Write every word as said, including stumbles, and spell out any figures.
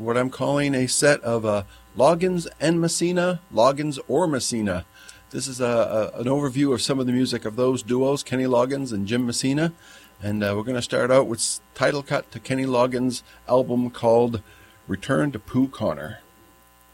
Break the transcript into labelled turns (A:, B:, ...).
A: what I'm calling a set of uh, Loggins and Messina, Loggins or Messina. This is a, a, an overview of some of the music of those duos, Kenny Loggins and Jim Messina. And uh, we're going to start out with title cut to Kenny Loggins' album called Return to Pooh Connor.